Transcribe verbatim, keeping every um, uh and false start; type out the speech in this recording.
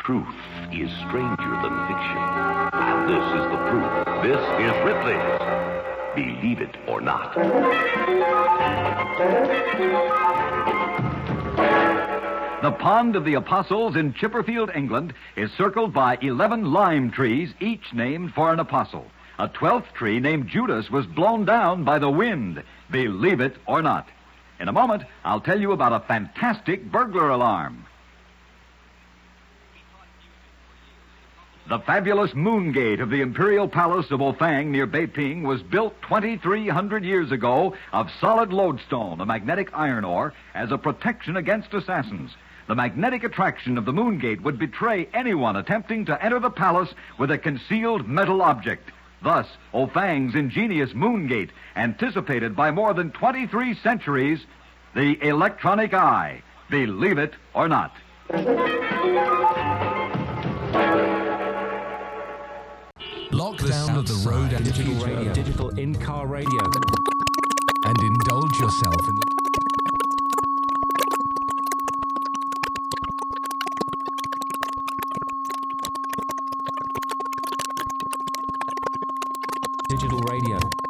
Truth is stranger than fiction. And this is the proof. This is Ripley's Believe It or Not. The Pond of the Apostles in Chipperfield, England, is circled by eleven lime trees, each named for an apostle. A twelfth tree named Judas was blown down by the wind. Believe it or not. In a moment, I'll tell you about a fantastic burglar alarm. The fabulous Moon Gate of the Imperial Palace of Ofang near Beiping was built twenty-three hundred years ago of solid lodestone, a magnetic iron ore, as a protection against assassins. The magnetic attraction of the Moon Gate would betray anyone attempting to enter the palace with a concealed metal object. Thus, Ofang's ingenious Moon Gate anticipated by more than twenty-three centuries the electronic eye. Believe it or not. Lock down of the road and digital future. radio, digital in-car radio, And indulge yourself in the... digital radio.